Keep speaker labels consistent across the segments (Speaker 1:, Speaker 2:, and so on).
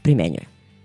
Speaker 1: primenjuje.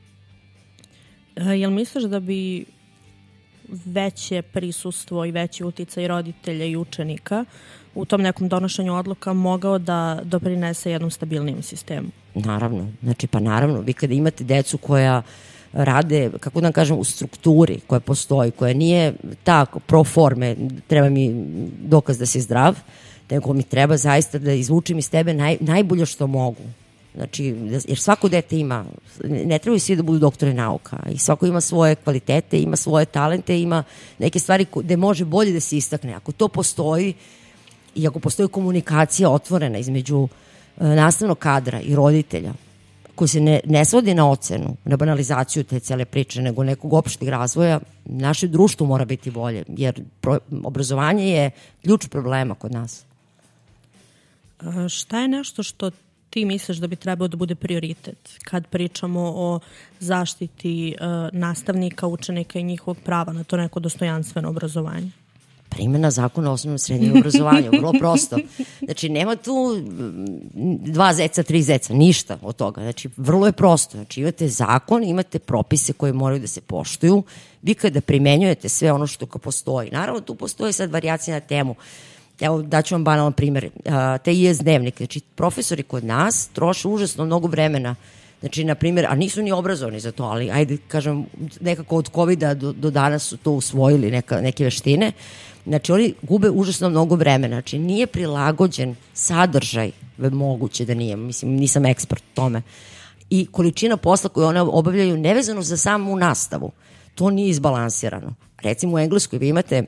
Speaker 2: Jel misliš da bi veće prisustvo i veći uticaj roditelja i učenika u tom nekom donošenju odluka mogao da doprinese jednom stabilnijem sistemu?
Speaker 1: Naravno. Znači, pa naravno, vi kada imate decu koja rade, kako da kažem, u strukturi koja postoji, koja nije tako pro forme, treba mi dokaz da si zdrav, nego mi treba zaista da izvučem iz tebe najbolje što mogu. Znači, jer svako dete ima, ne trebaju svi da budu doktori nauka, i svako ima svoje kvalitete, ima svoje talente, ima neke stvari gde može bolje da se istakne. Ako to postoji i ako postoji komunikacija otvorena između nastavnog kadra i roditelja, koji se ne svodi na ocenu, na banalizaciju te cele priče, nego nekog opšteg razvoja, naše društvo mora biti bolje, jer obrazovanje je ključ problema kod nas.
Speaker 2: Šta je nešto što ti misliš da bi trebao da bude prioritet kad pričamo o zaštiti nastavnika, učenika i njihovog prava na to neko dostojanstveno obrazovanje?
Speaker 1: Primjena zakona o osnovnom i srednjem obrazovanju, vrlo prosto. Znači, nema tu 2 zeca, 3 zeca, ništa od toga. Znači, vrlo je prosto. Znači, imate zakon, imate propise koje moraju da se poštuju. Vi kada primenjujete sve ono što postoji, naravno tu postoji sad varijacija na temu. Evo, daću vam banalan primjer. Te IS dnevnike, znači, profesori kod nas troše užasno mnogo vremena. Znači, na primjer, a nisu ni obrazovani za to, ali ajde, kažem, nekako od COVID-a do danas su to usvojili neke veštine. Znači, oni gube užasno mnogo vremena. Znači, nije prilagođen sadržaj, moguće da nije, mislim, nisam ekspert u tome. I količina posla koju one obavljaju nevezano za samu nastavu, to nije izbalansirano. Recimo, u Engleskoj vi imate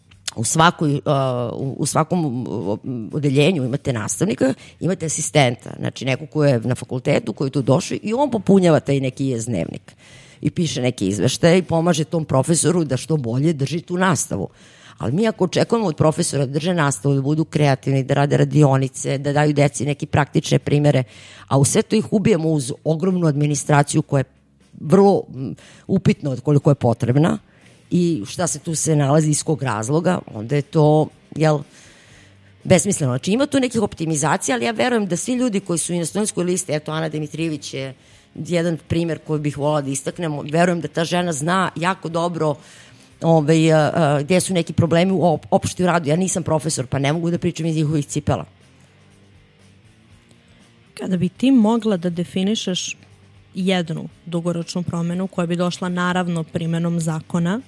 Speaker 1: u svakom odeljenju imate nastavnika, imate asistenta, znači neko ko je na fakultetu, koji je tu došao i on popunjava taj neki IS dnevnik i piše neke izveštaje i pomaže tom profesoru da što bolje drži tu nastavu. Ali mi ako očekujemo od profesora da drže nastavu, da budu kreativni, da rade radionice, da daju deci neke praktične primere, a u sve to ih ubijemo uz ogromnu administraciju koja je vrlo upitna od koliko je potrebna, i šta se tu se nalazi iz kog razloga, onda je to, besmisleno. Znači, ima tu nekih optimizacija, ali ja verujem da svi ljudi koji su i na studentskoj listi, eto, Ana Dimitrijević je jedan primer koji bih volala da istaknemo, verujem da ta žena zna jako dobro gde su neki problemi u opšti radu. Ja nisam profesor, pa ne mogu da pričam iz njihovih cipela.
Speaker 2: Kada bi ti mogla da definišeš jednu dugoročnu promenu koja bi došla naravno primenom zakona,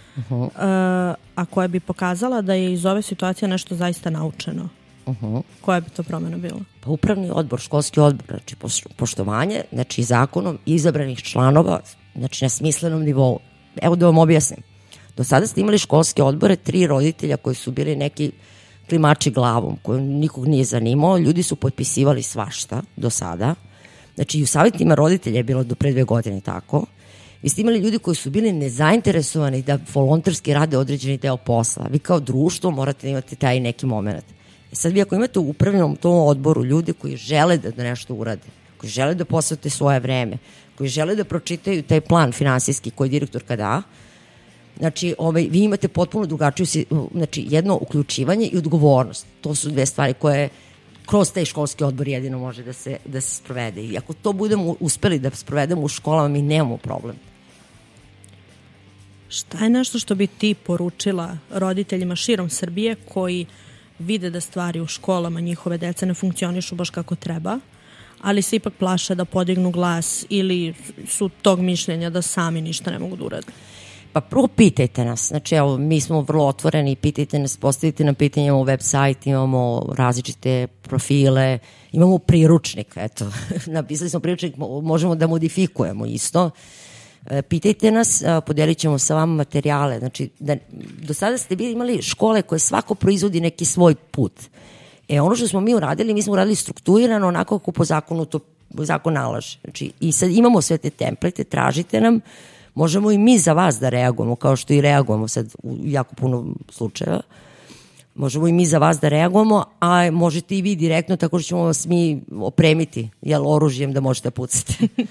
Speaker 2: a koja bi pokazala da je iz ove situacije nešto zaista naučeno. Koja bi to promena bila?
Speaker 1: Pa upravni odbor, školski odbor, znači poštovanje, znači zakonom izabranih članova, znači na smislenom nivou. Evo da vam objasnim. Do sada ste imali školske odbore, 3 roditelja koji su bili neki klimači glavom, koji nikog nije zanimao, ljudi su potpisivali svašta do sada. Znači i u savjetima roditelja je bilo do pre 2 godine tako. Vi ste imali ljudi koji su bili nezainteresovani da volonterski rade određeni deo posla. Vi kao društvo morate imati taj neki moment. Sad vi ako imate u upravljenom tom odboru ljudi koji žele da nešto urade, koji žele da posvete svoje vreme, koji žele da pročitaju taj plan finansijski koji direktorka da, znači vi imate potpuno drugačiju, znači jedno uključivanje i odgovornost. To su 2 stvari koje kroz taj školski odbor jedino može da se sprovede. I ako to budemo uspeli da sprovedemo u školama, mi nemamo problem.
Speaker 2: Šta je nešto što bi ti poručila roditeljima širom Srbije koji vide da stvari u školama njihove dece ne funkcionišu baš kako treba, ali se ipak plaše da podignu glas ili su tog mišljenja da sami ništa ne mogu da urade?
Speaker 1: Pa prvo pitajte nas, znači evo mi smo vrlo otvoreni, pitajte nas, postavite nam pitanje, imamo web sajt, imamo različite profile, imamo priručnik, eto, napisali smo priručnik, možemo da modifikujemo isto. Pitajte nas, podelit ćemo sa vama materijale, znači do sada ste bili imali škole koje svako proizvodi neki svoj put. Ono što smo mi uradili, mi smo uradili strukturirano onako kako po zakonu to zakon nalaže. Znači i sad imamo sve te template, tražite nam, možemo i mi za vas da reagujemo, kao što i reagujemo sad u jako puno slučajeva. Možemo i mi za vas da reagujemo, a možete i vi direktno, tako što ćemo vas mi opremiti oružjem da možete pucati.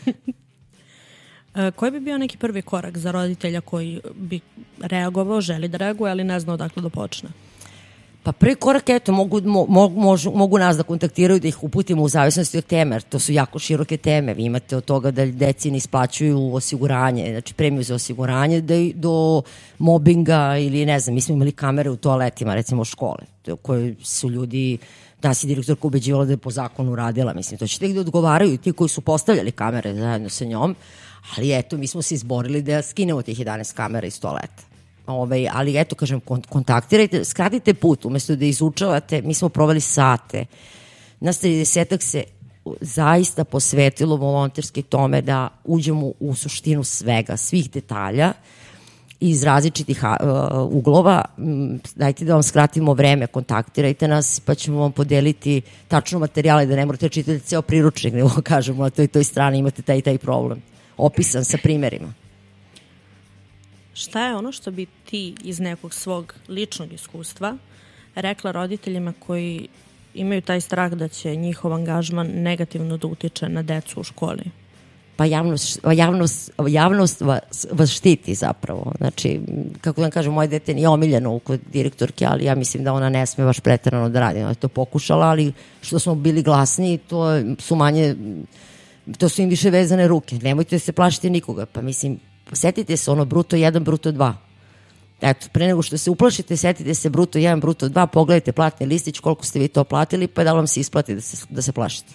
Speaker 2: Koji bi bio neki prvi korak za roditelja koji bi reagovao, želi da reaguje, ali ne zna odakle da počne?
Speaker 1: Pa prvi korak, eto, mogu nas da kontaktiraju, da ih uputimo u zavisnosti od teme, jer to su jako široke teme. Vi imate od toga da deci ne isplaćuju osiguranje, znači premiju za osiguranje, do mobinga ili ne znam, mi smo imali kamere u toaletima, recimo škole, koje su ljudi, nas je direktorka ubeđivala da je po zakonu radila, mislim, to će tek da odgovaraju ti koji su postavljali kamere zajedno sa njom, ali eto, mi smo se izborili da skinemo tih 11 kamera iz toaleta. Ali eto, kažem, kontaktirajte, skratite put, umesto da izučavate, mi smo proveli sate. Nas 30-ak se zaista posvetilo volonterski tome da uđemo u suštinu svega, svih detalja iz različitih uglova. Dajte da vam skratimo vreme, kontaktirajte nas pa ćemo vam podeliti tačno materijale da ne morate čitati ceo priručnik, nego kažemo na toj strani imate taj i taj problem, opisan sa primerima.
Speaker 2: Šta je ono što bi ti iz nekog svog ličnog iskustva rekla roditeljima koji imaju taj strah da će njihov angažman negativno da utiče na decu u školi?
Speaker 1: Pa javnost vas štiti zapravo. Znači, kako da kažem, moje dete nije omiljeno kod direktorke, ali ja mislim da ona ne sme baš preterano da radi. Ona je to pokušala, ali što smo bili glasni, to su im više vezane ruke. Nemojte se plašiti nikoga. Pa mislim, setite se ono bruto 1, bruto 2. Eto, pre nego što se uplašite, setite se bruto 1, bruto 2, pogledajte platni listić, koliko ste vi to platili, pa da vam se isplati da se plašite.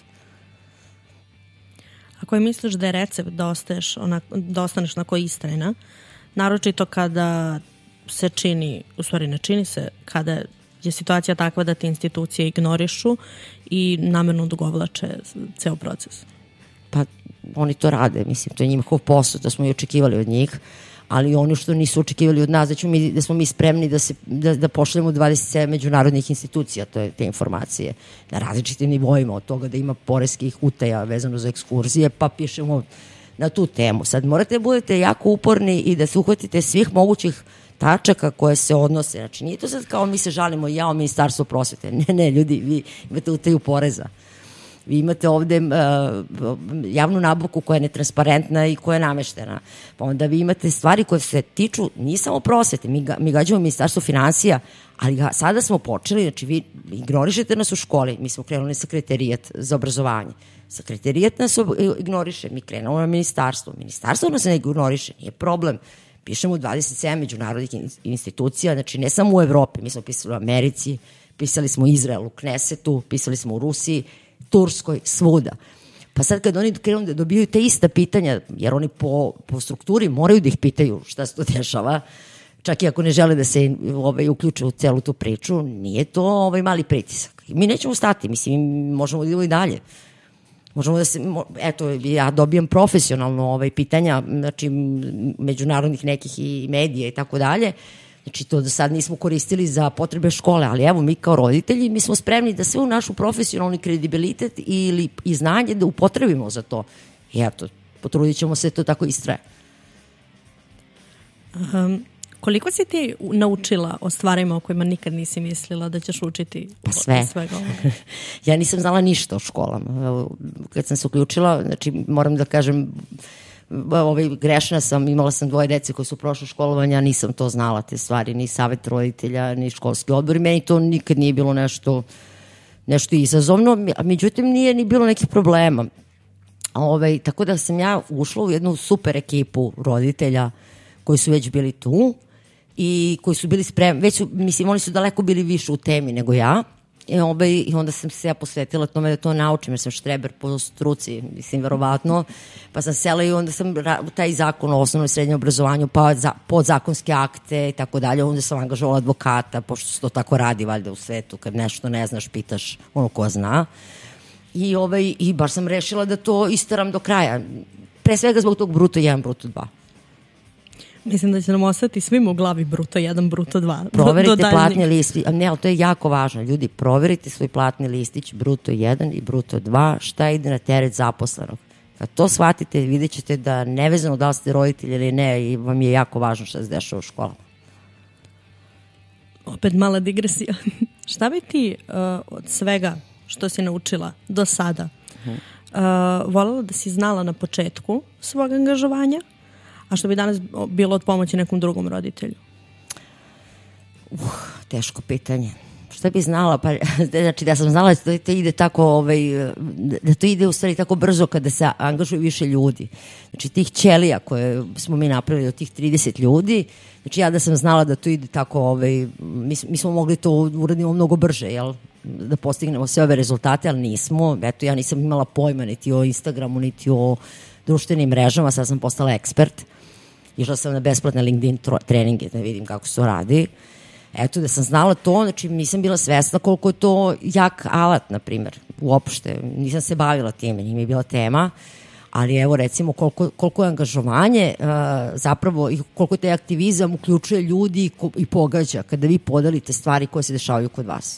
Speaker 2: Ako je misliš da je recept da ostaneš onako istrajna, naročito kada se čini, u stvari ne čini se, kada je situacija takva da te institucije ignorišu i namerno odugovlače ceo proces?
Speaker 1: Pa oni to rade, mislim, to je njihov posao, to smo i očekivali od njih, ali ono što nisu očekivali od nas, da smo mi spremni da pošaljemo 27 međunarodnih institucija te informacije na različitim nivoima, od toga da ima poreskih utaja vezano za ekskurzije, pa pišemo na tu temu. Sad morate da budete jako uporni i da se uhvatite svih mogućih tačaka koje se odnose. Znači, nije to sad kao mi se žalimo o Ministarstvu prosvete. Ne, ljudi, vi imate utaju poreza. Vi imate ovde javnu nabavku koja je netransparentna i koja je nameštena. Pa onda vi imate stvari koje se tiču, nije samo prosvete, mi gađamo Ministarstvo finansija, ali sada smo počeli, znači vi ignorišete nas u školi, mi smo krenuli na sekretarijat za obrazovanje. Sekretarijat nas ignoriše, mi krenemo na ministarstvo nas ne ignoriše, nije problem. Pišemo 27 međunarodnih institucija, znači ne samo u Evropi, mi smo pisali u Americi, pisali smo u Izraelu, Knesetu, pisali smo u Rusiji, Turskoj, svuda. Pa sad kad oni krenu da dobijaju te ista pitanja, jer oni po strukturi moraju da ih pitaju šta se to dešava, čak i ako ne žele da se uključe u celu tu priču, nije to mali pritisak. Mi nećemo stati, mislim, možemo da idemo i dalje. Možemo da se, eto, ja dobijam profesionalno pitanja, znači, međunarodnih nekih i medija i tako dalje. Znači, to do sad nismo koristili za potrebe škole, ali evo, mi kao roditelji, mi smo spremni da sve u našu profesionalni kredibilitet i znanje da upotrebimo za to. I eto, potrudit ćemo se to tako istraje.
Speaker 2: Koliko si ti naučila o stvarima o kojima nikad nisi mislila da ćeš učiti?
Speaker 1: Pa sve. Ja nisam znala ništa o školama. Kad sam se uključila, znači, moram da kažem, grešna sam, imala sam 2 dece koje su prošle školovanja, nisam to znala, te stvari, ni savet roditelja, ni školski odbor, meni to nikad nije bilo nešto izazovno, međutim nije ni bilo nekih problema. Tako da sam ja ušla u jednu super ekipu roditelja koji su već bili tu i koji su bili spremni, mislim, oni su daleko bili više u temi nego ja. I onda sam se ja posvetila tome da to naučim, jer sam štreber po struci, mislim, verovatno, pa sam sela i onda sam taj zakon o osnovnom i srednjem obrazovanju, pa podzakonske akte i tako dalje, onda sam angažovala advokata, pošto se to tako radi valjda u svetu, kad nešto ne znaš, pitaš ono ko zna. I baš sam rešila da to istaram do kraja, pre svega zbog tog bruto 1, bruto 2.
Speaker 2: Mislim da će nam ostati svima u glavi bruto 1, bruto 2.
Speaker 1: Proverite platni listić. Ne, ali to je jako važno. Ljudi, proverite svoj platni listić bruto 1 i bruto 2, šta ide na teret zaposlenog. Kad to shvatite, vidjet ćete da nevezano da li ste roditelji ili ne, i vam je jako važno šta se dešava u školama.
Speaker 2: Opet mala digresija. Šta bi ti od svega što si naučila do sada voljela da si znala na početku svog angažovanja, a što bi danas bilo od pomoći nekom drugom roditelju?
Speaker 1: Teško pitanje. Šta bi znala? Pa, znači da sam znala da to ide tako, da to ide u stvari tako brzo kada se angažuje više ljudi. Znači tih ćelija koje smo mi napravili od tih 30 ljudi, znači ja da sam znala da to ide tako, mi smo mogli to uradimo mnogo brže, jel? Da postignemo sve ove rezultate, ali nismo. Eto, ja nisam imala pojma niti o Instagramu, niti o društvenim mrežama, sad sam postala ekspert. Išla sam na besplatne LinkedIn treninge da vidim kako se to radi. Eto, da sam znala to, znači nisam bila svesna koliko je to jak alat, na primjer, uopšte. Nisam se bavila time, nije mi bila tema, ali evo recimo koliko je angažovanje zapravo i koliko taj aktivizam uključuje ljudi i pogađa kada vi podelite stvari koje se dešavaju kod vas.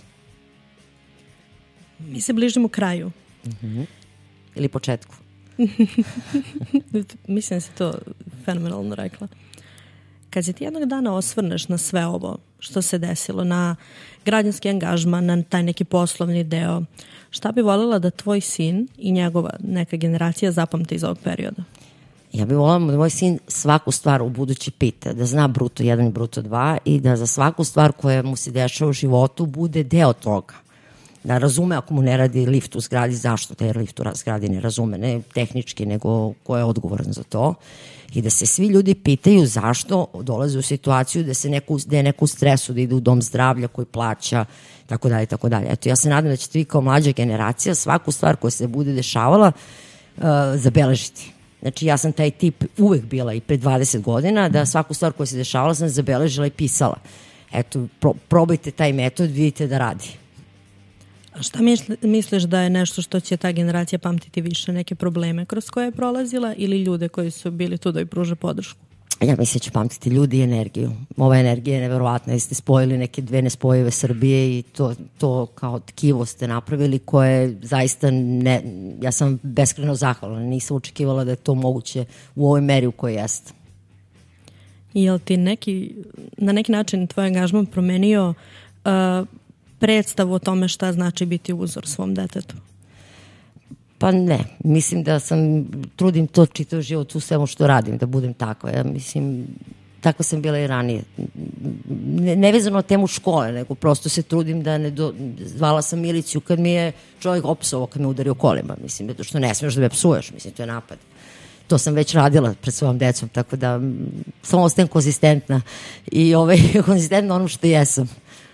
Speaker 2: Mi se bližimo kraju.
Speaker 1: Ili početku.
Speaker 2: Mislim da si to fenomenalno rekla. Kad se ti jednog dana osvrneš na sve ovo što se desilo, na građanski angažman, na taj neki poslovni deo, šta bi voljela da tvoj sin i njegova neka generacija zapamte iz ovog perioda?
Speaker 1: Ja bih voljela da moj sin svaku stvar u budući pita, da zna bruto 1 i bruto 2 i da za svaku stvar koja mu se dešava u životu bude deo toga. Da razume ako mu ne radi lift u zgradi, zašto taj lift u zgradi ne razume, ne tehnički, nego ko je odgovoran za to. I da se svi ljudi pitaju zašto dolaze u situaciju da je neko u stresu, da ide u dom zdravlja koji plaća, tako dalje, tako dalje. Eto, ja se nadam da ćete vi kao mlađa generacija svaku stvar koja se bude dešavala zabeležiti. Znači, ja sam taj tip uvek bila i pre 20 godina, da svaku stvar koja se dešavala sam zabeležila i pisala. Eto, probajte taj metod, vidite da radi.
Speaker 2: A šta misliš da je nešto što će ta generacija pamtiti više? Neke probleme kroz koje je prolazila ili ljude koji su bili tu da joj pruže podršku?
Speaker 1: Ja mislim da će pamtiti ljudi i energiju. Ova energija je neverovatna. Jeste spojili neke dve nespojive Srbije i to kao tkivo ste napravili koje zaista ja sam beskrajno zahvalna. Nisam očekivala da je to moguće u ovoj meri u kojoj jeste.
Speaker 2: I je li ti na neki način tvoj angažman promenio predstavu o tome šta znači biti uzor svom detetu?
Speaker 1: Pa ne, mislim da trudim to čitav život u svemu što radim, da budem takva. Ja mislim, tako sam bila i ranije. Ne vezano na temu škole, nego prosto se trudim da zvala sam miliciju kad mi je čovjek opsovao, kad me udario kolima. Mislim, zato što ne smiješ da me psuješ, mislim, to je napad. To sam već radila pred svojom decom, tako da samo ostajem konzistentna i konzistentna ono što jesam.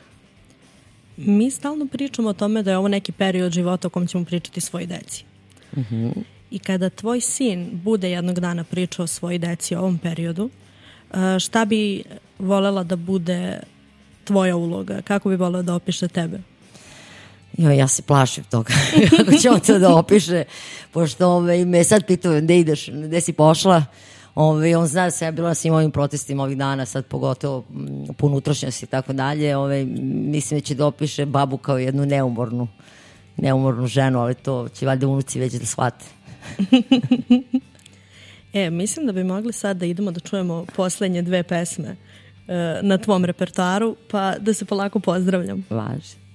Speaker 2: Mi stalno pričamo o tome da je ovo neki period života o kom ćemo pričati svoj deci. I kada tvoj sin bude jednog dana pričao o svoj deci o ovom periodu, šta bi voljela da bude tvoja uloga? Kako bi voljela da opiše tebe?
Speaker 1: Ja se plašim toga kako će on to da opiše, pošto me sad pitao gde ideš, gde si pošla. On zna da sam ja bila na svim ovim protestima ovih dana, sad pogotovo po unutrašnjosti i tako dalje. Mislim da će da opiše babu kao jednu neumornu ženu, ali to će valjda unuci već da shvate.
Speaker 2: Mislim da bi mogli sad da idemo da čujemo poslednje 2 pesme na tvom repertoaru, pa da se polako pozdravljam.
Speaker 1: Važi.